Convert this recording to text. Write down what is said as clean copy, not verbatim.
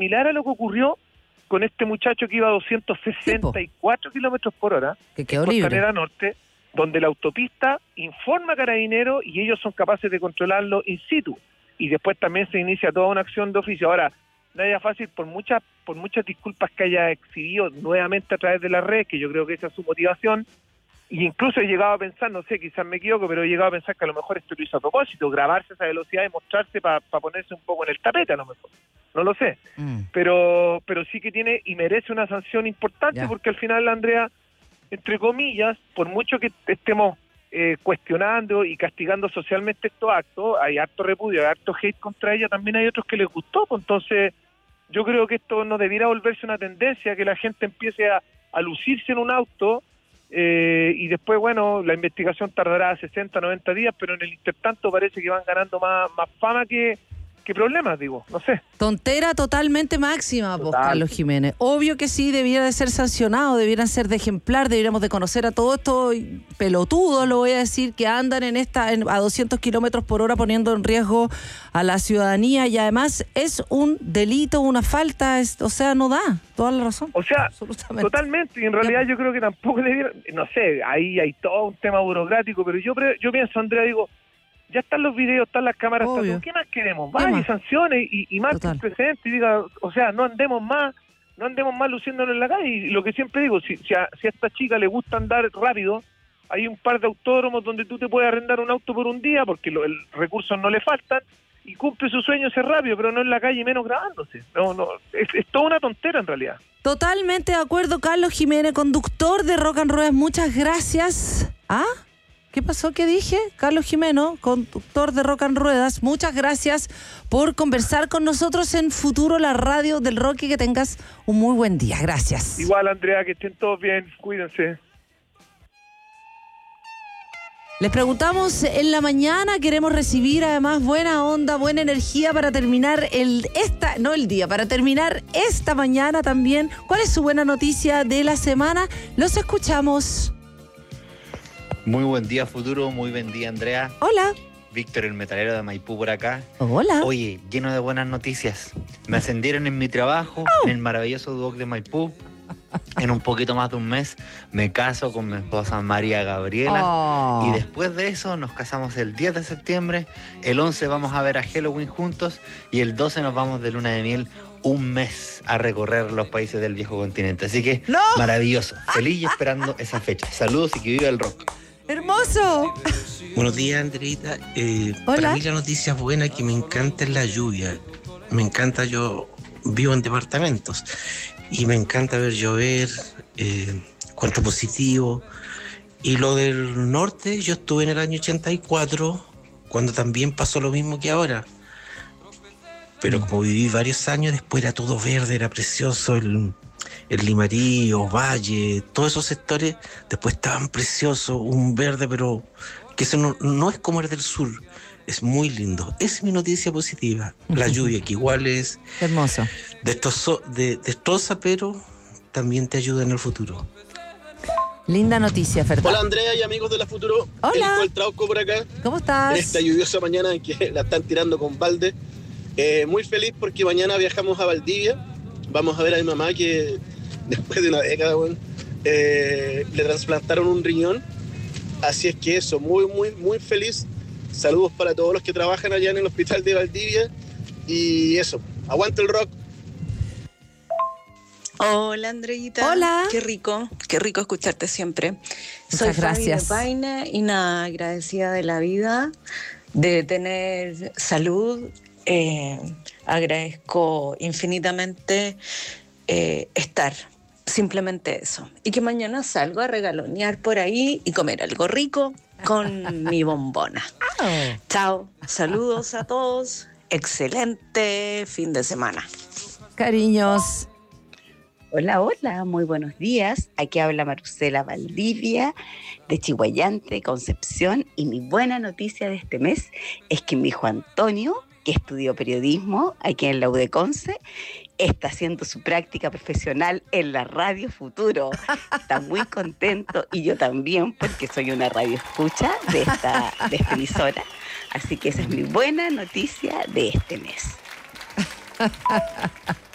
similar a lo que ocurrió con este muchacho que iba a 264 kilómetros por hora que quedó en libre. Costanera Norte, donde la autopista informa a Carabineros y ellos son capaces de controlarlo in situ. Y después también se inicia toda una acción de oficio. Ahora, Nadia Fácil, por muchas disculpas que haya exhibido nuevamente a través de las redes, que yo creo que esa es su motivación, y incluso he llegado a pensar, no sé, quizás me equivoco, pero he llegado a pensar que a lo mejor esto lo hizo a propósito, grabarse esa velocidad y mostrarse para ponerse un poco en el tapete, a lo mejor. No lo sé. Pero sí que tiene y merece una sanción importante, porque al final, Andrea, entre comillas, por mucho que estemos cuestionando y castigando socialmente estos actos, hay harto repudio, hay harto hate contra ella, también hay otros que les gustó, pues entonces yo creo que esto no debiera volverse una tendencia, que la gente empiece a lucirse en un auto, y después, bueno, la investigación tardará 60, 90 días, pero en el intertanto parece que van ganando más fama que problemas, digo, no sé. Tontera totalmente máxima, vos, Carlos Jiménez. Obvio que sí, debiera de ser sancionado, debieran ser de ejemplar, deberíamos de conocer a todos estos pelotudos, lo voy a decir, que andan a 200 kilómetros por hora poniendo en riesgo a la ciudadanía, y además es un delito, una falta, o sea, no da, toda la razón. O sea, totalmente, y en realidad yo creo que tampoco debieran, no sé, ahí hay todo un tema burocrático, pero yo pienso, Andrea, digo, ya están los videos, están las cámaras, ¿qué más queremos? Vaya y sanciones y más presente y diga, o sea, no andemos más luciéndonos en la calle. Y lo que siempre digo, si a esta chica le gusta andar rápido, hay un par de autódromos donde tú te puedes arrendar un auto por un día porque el recursos no le faltan y cumple su sueño ser rápido, pero no en la calle y menos grabándose. No, es toda una tontera en realidad. Totalmente de acuerdo, Carlos Jiménez, conductor de Rock and Ruedas, muchas gracias. ¿Qué pasó? ¿Qué dije? Carlos Jimeno, conductor de Rock and Ruedas, muchas gracias por conversar con nosotros en Futuro, la radio del rock, y que tengas un muy buen día. Gracias. Igual, Andrea, que estén todos bien, cuídense. Les preguntamos en la mañana, queremos recibir además buena onda, buena energía para terminar para terminar esta mañana también. ¿Cuál es su buena noticia de la semana? Los escuchamos. Muy buen día, Futuro. Muy buen día, Andrea. Hola. Víctor, el metalero de Maipú, por acá. Hola. Oye, lleno de buenas noticias. Me ascendieron en mi trabajo, en el maravilloso Duoc de Maipú. En un poquito más de un mes me caso con mi esposa María Gabriela. Y después de eso nos casamos el 10 de septiembre. El 11 vamos a ver a Halloween juntos. Y el 12 nos vamos de luna de miel un mes a recorrer los países del viejo continente. Así que maravilloso. Feliz y esperando esa fecha. Saludos y que viva el rock. ¡Hermoso! Buenos días, Andreita. Para mí la noticia buena que me encanta es la lluvia. Me encanta, yo vivo en departamentos y me encanta ver llover, cuanto positivo. Y lo del norte, yo estuve en el año 84, cuando también pasó lo mismo que ahora. Pero como viví varios años, después era todo verde, era precioso, el Limarí, Valle, todos esos sectores, después estaban preciosos, un verde, pero que eso no es como el del sur, es muy lindo. Esa es mi noticia positiva, la lluvia, que igual es hermoso, destroza, pero también te ayuda en el futuro. Linda noticia, Fernando. Hola, Andrea y amigos de la Futuro. Hola. El Trauco por acá. ¿Cómo estás? En esta lluviosa mañana en que la están tirando con balde. Muy feliz porque mañana viajamos a Valdivia. Vamos a ver a mi mamá que después de una década, le trasplantaron un riñón. Así es que eso, muy, muy, muy feliz. Saludos para todos los que trabajan allá en el hospital de Valdivia. Y eso, aguante el rock. Hola, Andreita. Hola. Qué rico escucharte siempre. Muchas gracias. Soy Fabi de Paine y nada, agradecida de la vida, de tener salud. Agradezco infinitamente estar, simplemente eso. Y que mañana salgo a regalonear por ahí y comer algo rico con mi bombona. Chao, saludos a todos, excelente fin de semana. Cariños. Hola, hola, muy buenos días. Aquí habla Marcela Valdivia de Chihuayante, Concepción, y mi buena noticia de este mes es que mi hijo Antonio, que estudió periodismo aquí en la U de Conce, está haciendo su práctica profesional en la Radio Futuro. Está muy contento y yo también, porque soy una radio escucha de esta emisora. Así que esa es mi buena noticia de este mes.